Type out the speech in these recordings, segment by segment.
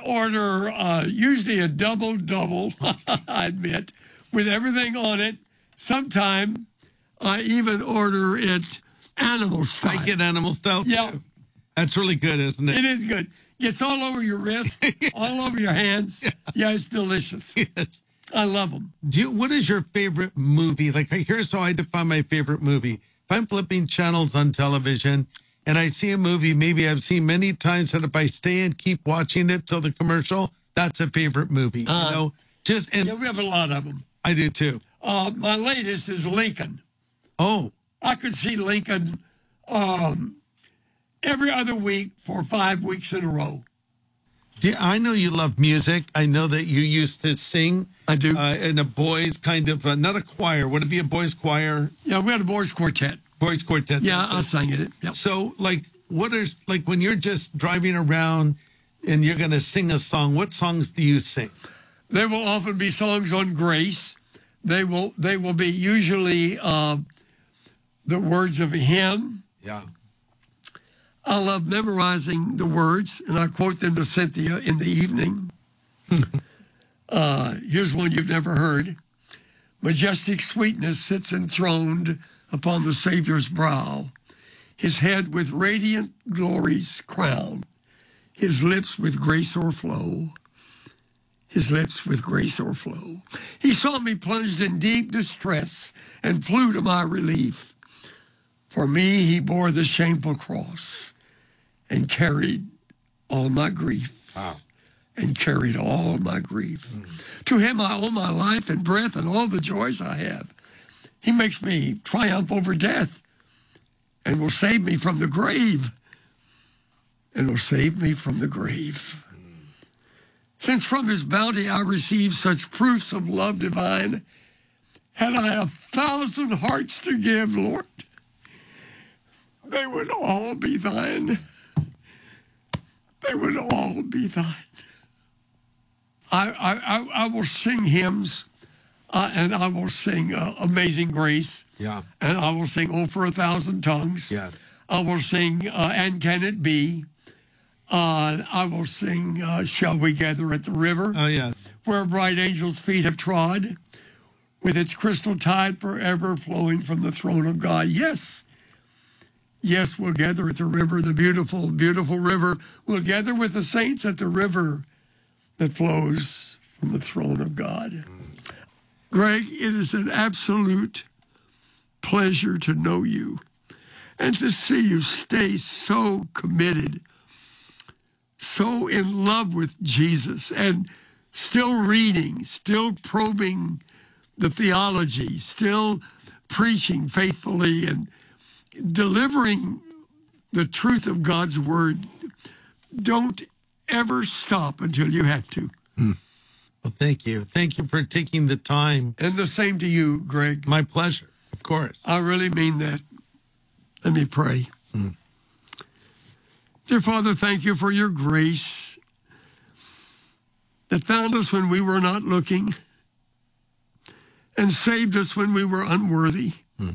order usually a double, I admit, with everything on it. Sometime I even order it animal style. I get animal style too. Yeah. That's really good, isn't it? It is good. Gets all over your wrist, all over your hands. Yeah, it's delicious. Yes. I love them. What is your favorite movie? Like, here's how I define my favorite movie. If I'm flipping channels on television and I see a movie maybe I've seen many times, that if I stay and keep watching it till the commercial, that's a favorite movie. Yeah, we have a lot of them. I do too. My latest is Lincoln. Oh. I could see Lincoln every other week for 5 weeks in a row. I know you love music. I know that you used to sing. I do. In a boys kind of, not a choir. Would it be a boys choir? Yeah, we had a boys quartet. Boys quartet. Yeah, I sang in it. Yep. So, like, when you're just driving around and you're going to sing a song, what songs do you sing? They will often be songs on grace. They will be usually the words of a hymn. Yeah. I love memorizing the words, and I quote them to Cynthia in the evening. Here's one you've never heard. Majestic sweetness sits enthroned upon the Savior's brow, his head with radiant glories crowned, his lips with grace o'erflow. His lips with grace o'erflow. He saw me plunged in deep distress and flew to my relief. For me, he bore the shameful cross and carried all my grief. Wow. And carried all my grief. To him I owe my life and breath and all the joys I have. He makes me triumph over death and will save me from the grave. And will save me from the grave. Since from his bounty I receive such proofs of love divine, had I 1,000 hearts to give, Lord, they would all be thine. They would all be thine. I will sing hymns, and I will sing Amazing Grace. Yeah. And I will sing Oh for a Thousand Tongues. Yes. I will sing And Can It Be. I will sing Shall We Gather at the River. Oh, yes. Where bright angels' feet have trod, with its crystal tide forever flowing from the throne of God. Yes. Yes, we'll gather at the river, the beautiful, beautiful river. We'll gather with the saints at the river that flows from the throne of God. Greg, it is an absolute pleasure to know you and to see you stay so committed, so in love with Jesus, and still reading, still probing the theology, still preaching faithfully and delivering the truth of God's word. Don't ever stop until you have to. Well, thank you. Thank you for taking the time. And the same to you, Greg. My pleasure, of course. I really mean that. Let me pray. Dear Father, thank you for your grace that found us when we were not looking and saved us when we were unworthy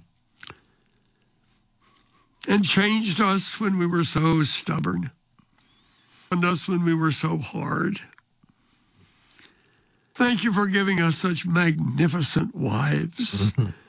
and changed us when we were so stubborn and us when we were so hard. Thank you for giving us such magnificent wives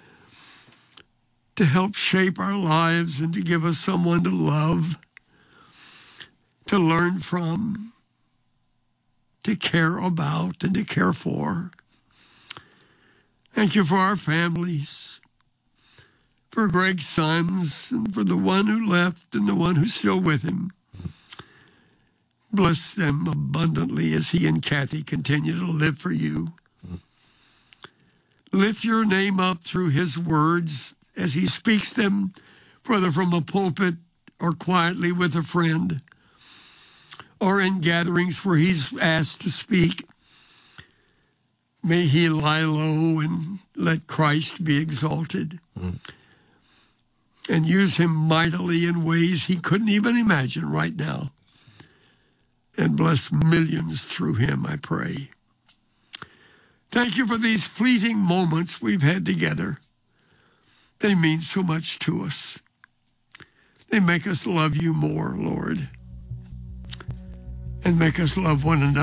to help shape our lives and to give us someone to love, to learn from, to care about, and to care for. Thank you for our families, for Greg's sons, and for the one who left and the one who's still with him. Bless them abundantly as he and Kathy continue to live for you. Lift your name up through his words as he speaks them, whether from a pulpit or quietly with a friend, or in gatherings where he's asked to speak. May he lie low and let Christ be exalted, and use him mightily in ways he couldn't even imagine right now. And bless millions through him, I pray. Thank you for these fleeting moments we've had together. They mean so much to us. They make us love you more, Lord, and make us love one another.